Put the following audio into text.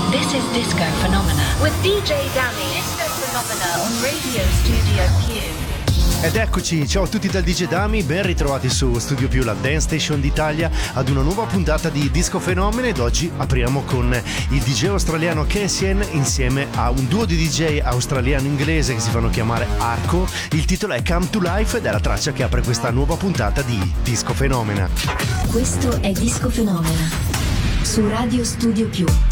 This is Disco Phenomena with DJ Danny. Disco Phenomena on Radio Studio Q. Ed eccoci, ciao a tutti dal DJ Dami, ben ritrovati su Studio Più, la Dance Station d'Italia, ad una nuova puntata di Disco Fenomene. Ed oggi apriamo con il DJ australiano Cassian insieme a un duo di DJ australiano-inglese che si fanno chiamare Arco. Il titolo è Come to Life ed è la traccia che apre questa nuova puntata di Disco Fenomena. Questo è Disco Fenomena su Radio Studio Più.